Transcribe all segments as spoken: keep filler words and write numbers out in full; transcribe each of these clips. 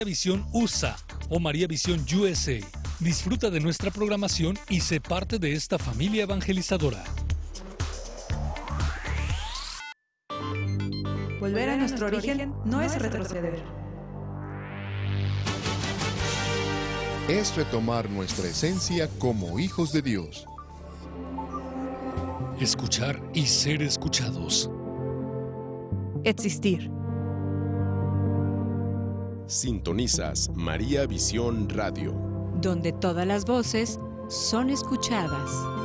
Visión U S A o María Visión U S A. Disfruta de nuestra programación y sé parte de esta familia evangelizadora. Volver a nuestro origen no es retroceder. Es retomar nuestra esencia como hijos de Dios. Escuchar y ser escuchados. Existir. Sintonizas María Visión Radio, donde todas las voces son escuchadas.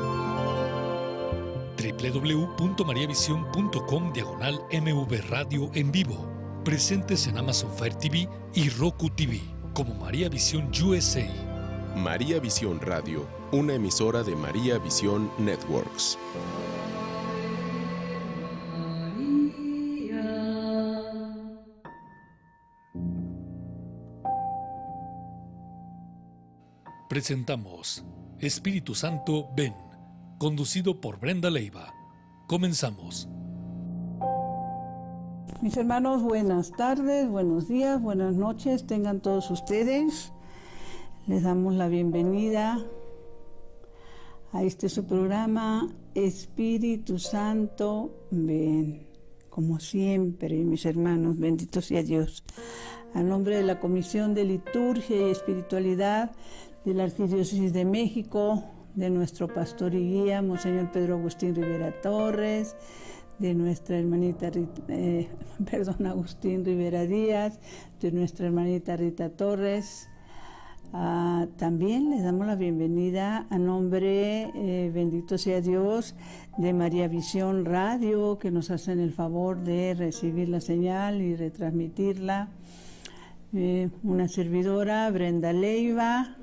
w w w punto maria visión punto com diagonal M V Radio en vivo. Presentes en Amazon Fire T V y Roku T V como María Visión U S A. María Visión Radio, una emisora de María Visión Networks. Presentamos Espíritu Santo, ven, conducido por Brenda Leiva. Comenzamos. Mis hermanos, buenas tardes, buenos días, buenas noches, tengan todos ustedes. Les damos la bienvenida a este su programa, Espíritu Santo, ven. Como siempre, mis hermanos, bendito sea Dios. A nombre de la Comisión de Liturgia y Espiritualidad de la Arquidiócesis de México, de nuestro pastor y guía, Monseñor Pedro Agustín Rivera Torres, de nuestra hermanita, eh, perdón, Agustín Rivera Díaz, de nuestra hermanita Rita Torres. Uh, también les damos la bienvenida a nombre, eh, bendito sea Dios, de María Visión Radio, que nos hacen el favor de recibir la señal y retransmitirla. Eh, una servidora, Brenda Leiva,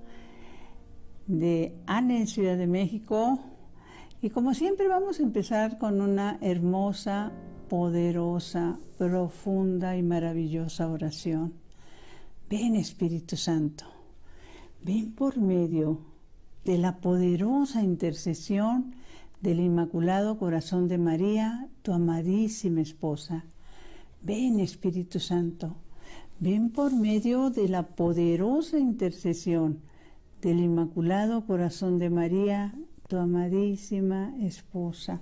de ANE, Ciudad de México. Y como siempre vamos a empezar con una hermosa, poderosa, profunda y maravillosa oración. Ven, Espíritu Santo, ven por medio de la poderosa intercesión del Inmaculado Corazón de María, tu amadísima esposa. Ven, Espíritu Santo, ven por medio de la poderosa intercesión del Inmaculado Corazón de María, tu amadísima esposa.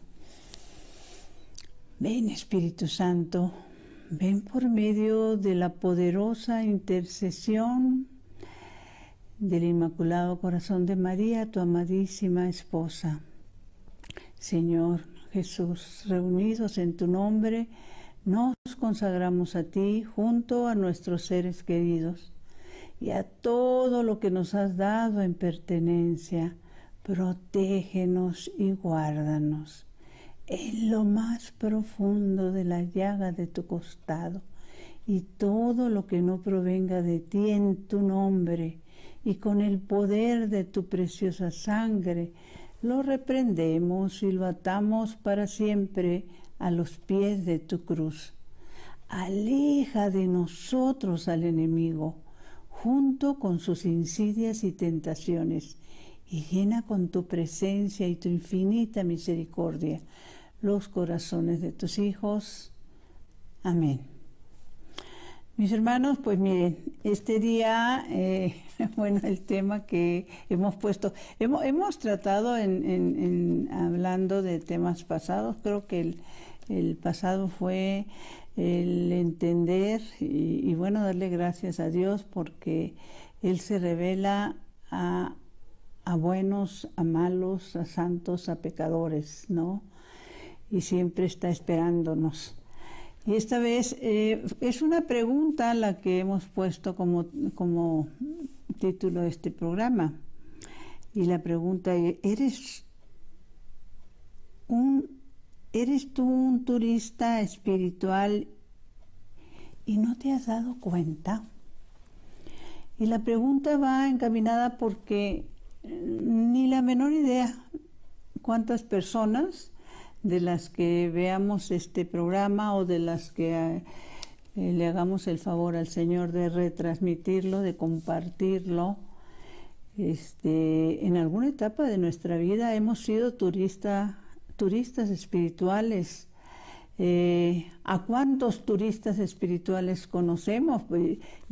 Ven, Espíritu Santo, ven por medio de la poderosa intercesión del Inmaculado Corazón de María, tu amadísima esposa. Señor Jesús, reunidos en tu nombre, nos consagramos a ti junto a nuestros seres queridos y a todo lo que nos has dado en pertenencia. Protégenos y guárdanos en lo más profundo de la llaga de tu costado, y todo lo que no provenga de ti en tu nombre y con el poder de tu preciosa sangre, lo reprendemos y lo atamos para siempre a los pies de tu cruz. Aleja de nosotros al enemigo, junto con sus insidias y tentaciones, y llena con tu presencia y tu infinita misericordia los corazones de tus hijos. Amén. Mis hermanos, pues miren, este día, eh, bueno, el tema que hemos puesto, hemos, hemos tratado en, en, en hablando de temas pasados, creo que el, el pasado fue el entender y, y bueno, darle gracias a Dios porque Él se revela a a buenos, a malos, a santos, a pecadores, ¿no? Y siempre está esperándonos. Y esta vez eh, es una pregunta la que hemos puesto como, como título de este programa. Y la pregunta es, ¿eres, un, ¿eres tú un turista espiritual y no te has dado cuenta? Y la pregunta va encaminada porque ni la menor idea cuántas personas de las que veamos este programa o de las que eh, le hagamos el favor al Señor de retransmitirlo, de compartirlo, este, en alguna etapa de nuestra vida hemos sido turista, turistas espirituales. Eh, ¿A cuántos turistas espirituales conocemos? Pues